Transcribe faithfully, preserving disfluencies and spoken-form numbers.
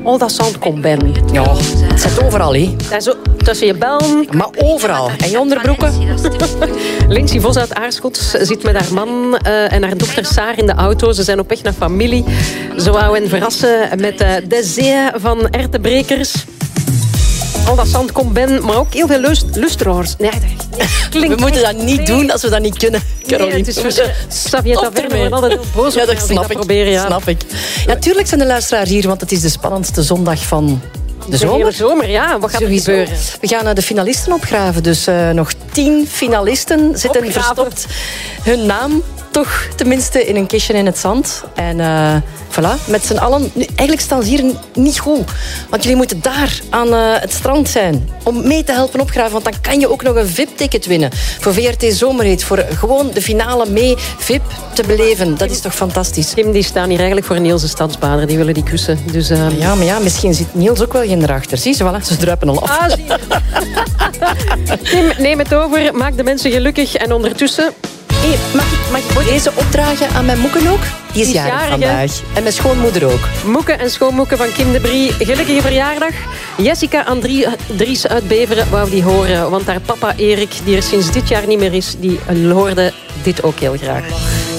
Oh, dat zal kom ben. Ja, het zit overal, hè. Ja, zo, tussen je bel. Maar overal. En je onderbroeken? Lindsay Vos uit Aarschot zit met haar man uh, en haar dochter Saar in de auto. Ze zijn op weg naar familie. Ze wou hen verrassen met uh, de zee van ertebrekers. Al dat zand komt ben, maar ook heel veel lust, lustraars. Nee, dat klinkt we moeten echt, dat niet nee. doen als we dat niet kunnen, Caroline. Nee, het is voor Savietta Verme wordt altijd heel boos. Ja, dat snap ik. Proberen, ja. snap ik. Ja, tuurlijk zijn de luisteraars hier, want het is de spannendste zondag van de De zomer. hele zomer, ja. Wat gaat er Sowieso. gebeuren? We gaan uh, de finalisten opgraven. Dus uh, nog tien finalisten zitten Opgraven. verstopt. Hun naam toch tenminste in een kistje in het zand. En uh, voilà, met z'n allen. Nu, eigenlijk staan ze hier niet goed. Want jullie moeten daar aan uh, het strand zijn. Om mee te helpen opgraven. Want dan kan je ook nog een V I P-ticket winnen. Voor V R T Zomerhit. Voor gewoon de finale mee V I P te beleven. Dat is toch fantastisch. Tim, die staan hier eigenlijk voor Niels de Stadsbader. Die willen die kussen. Dus, uh... Ja, maar ja, misschien zit Niels ook wel geen erachter. Zie ze, voilà, ze druipen al af. Ah, zie je. Tim, neem het over. Maak de mensen gelukkig. En ondertussen... Hey, mag, ik, mag ik deze opdragen aan mijn moeken ook? Die is, Die is jarig jarig, vandaag. En mijn schoonmoeder ook. Moeke en schoonmoeke van Kim de Brie. Gelukkige verjaardag. Jessica Andries uit Beveren wou die horen. Want haar papa Erik, die er sinds dit jaar niet meer is, die hoorde dit ook heel graag.